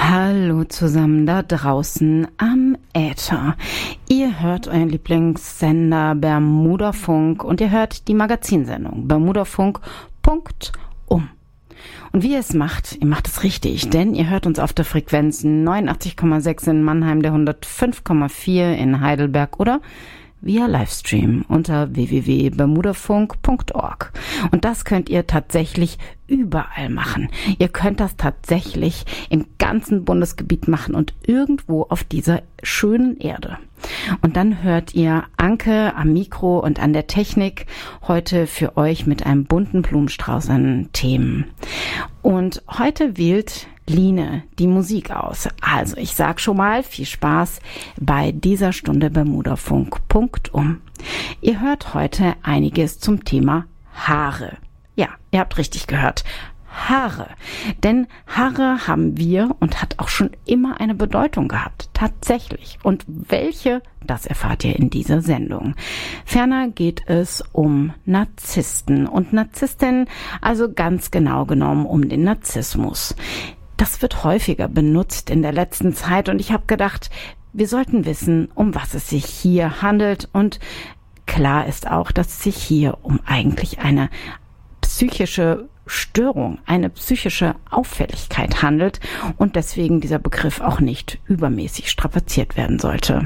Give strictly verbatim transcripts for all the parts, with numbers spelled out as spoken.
Hallo zusammen da draußen am Äther. Ihr hört euren Lieblingssender Bermudafunk und ihr hört die Magazinsendung Bermudafunk Punkt um. Und wie ihr es macht, ihr macht es richtig, denn ihr hört uns auf der Frequenz neunundachtzig Komma sechs in Mannheim, der hundertfünf Komma vier in Heidelberg oder via Livestream unter w w w punkt bermudafunk punkt org. Und das könnt ihr tatsächlich überall machen. Ihr könnt das tatsächlich im ganzen Bundesgebiet machen und irgendwo auf dieser schönen Erde. Und dann hört ihr Anke am Mikro und an der Technik heute für euch mit einem bunten Blumenstrauß an Themen. Und heute wählt Line die Musik aus. Also ich sag schon mal viel Spaß bei dieser Stunde Bermudafunk Punkt um. Ihr hört heute einiges zum Thema Haare. Ja, ihr habt richtig gehört. Haare. Denn Haare haben wir und hat auch schon immer eine Bedeutung gehabt. Tatsächlich. Und welche, das erfahrt ihr in dieser Sendung. Ferner geht es um Narzissten und Narzisstinnen, also ganz genau genommen um den Narzissmus. Das wird häufiger benutzt in der letzten Zeit und ich habe gedacht, wir sollten wissen, um was es sich hier handelt. Und klar ist auch, dass es sich hier um eigentlich eine psychische Störung, eine psychische Auffälligkeit handelt und deswegen dieser Begriff auch nicht übermäßig strapaziert werden sollte.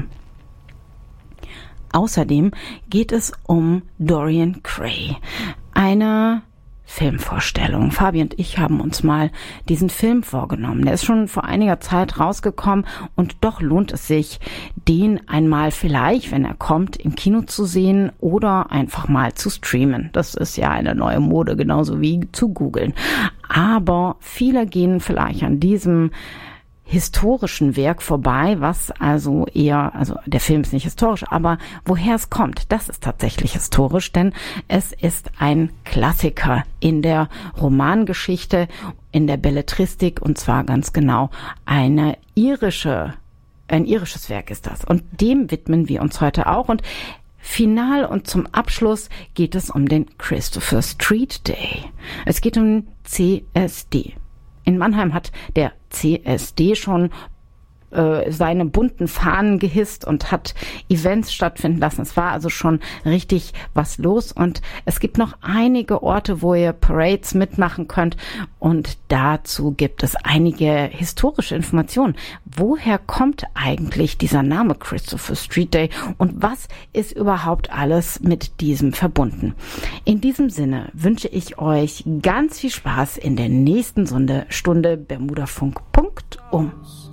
Außerdem geht es um Dorian Gray, eine Filmvorstellung. Fabi und ich haben uns mal diesen Film vorgenommen. Der ist schon vor einiger Zeit rausgekommen und doch lohnt es sich, den einmal vielleicht, wenn er kommt, im Kino zu sehen oder einfach mal zu streamen. Das ist ja eine neue Mode, genauso wie zu googeln. Aber viele gehen vielleicht an diesem historischen Werk vorbei, was also eher, also der Film ist nicht historisch, aber woher es kommt, das ist tatsächlich historisch, denn es ist ein Klassiker in der Romangeschichte, in der Belletristik und zwar ganz genau eine irische, ein irisches Werk ist das und dem widmen wir uns heute auch und final und zum Abschluss geht es um den Christopher Street Day. Es geht um C S D. In Mannheim hat der C S D schon äh, seine bunten Fahnen gehisst und hat Events stattfinden lassen. Es war also schon richtig was los und es gibt noch einige Orte, wo ihr Parades mitmachen könnt und dazu gibt es einige historische Informationen. Woher kommt eigentlich dieser Name Christopher Street Day und was ist überhaupt alles mit diesem verbunden? In diesem Sinne wünsche ich euch ganz viel Spaß in der nächsten Stunde, Stunde Bermudafunk Punkt um.